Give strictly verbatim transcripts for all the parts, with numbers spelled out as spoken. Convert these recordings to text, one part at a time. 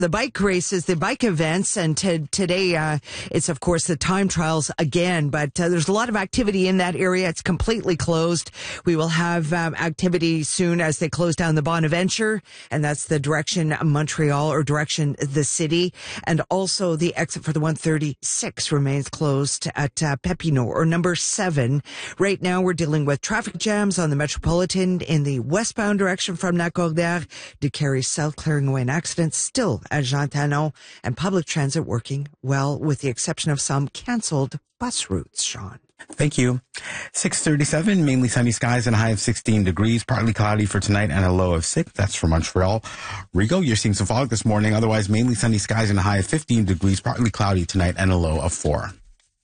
the bike races, the bike events, and t- today uh, it's, of course, the time trials again, but uh, there's a lot of activity in that area. It's completely closed. We will have um, activity soon as they close down the Bonaventure, and that's the direction Montreal or direction the city, and also the exit for the one thirty-six remains closed at uh, Pepino or number seven. Right now we're dealing with traffic jams on the Metropolitan in the westbound direction from Lac-Cordaire to Carey South, clearing away an accident still at Jean Talon, and public transit working well with the exception of some cancelled bus routes. Sean. Thank you. six thirty-seven, mainly sunny skies and a high of sixteen degrees, partly cloudy for tonight and a low of six. That's for Montreal. Rigaud, you're seeing some fog this morning. Otherwise, mainly sunny skies and a high of fifteen degrees, partly cloudy tonight and a low of four.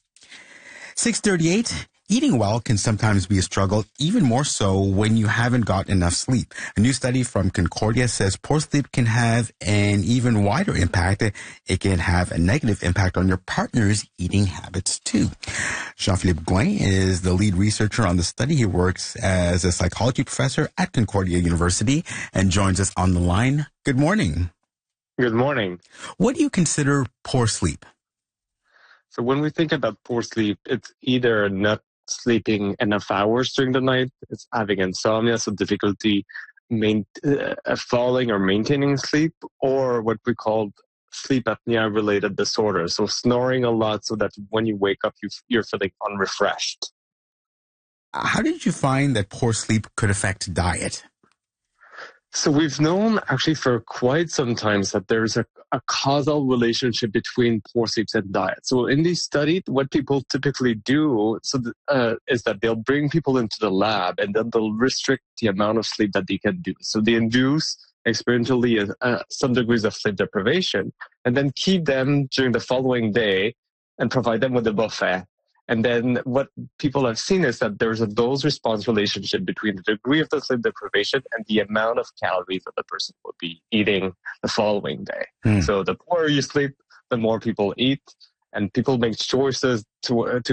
six thirty-eight. Eating well can sometimes be a struggle, even more so when you haven't got enough sleep. A new study from Concordia says poor sleep can have an even wider impact. It can have a negative impact on your partner's eating habits, too. Jean-Philippe Gouin is the lead researcher on the study. He works as a psychology professor at Concordia University and joins us on the line. Good morning. Good morning. What do you consider poor sleep? So when we think about poor sleep, it's either not sleeping enough hours during the night, it's having insomnia, so difficulty main, uh, falling or maintaining sleep, or what we call sleep apnea related disorders. So snoring a lot so that when you wake up, you, you're feeling unrefreshed. How did you find that poor sleep could affect diet? So we've known actually for quite some time that there's a, a causal relationship between poor sleep and diet. So in these studies, what people typically do so th- uh, is that they'll bring people into the lab and then they'll restrict the amount of sleep that they can do. So they induce experientially uh, some degrees of sleep deprivation and then keep them during the following day and provide them with a buffet. And then what people have seen is that there's a dose-response relationship between the degree of the sleep deprivation and the amount of calories that the person will be eating the following day. Mm. So the poorer you sleep, the more people eat, and people make choices to, uh, to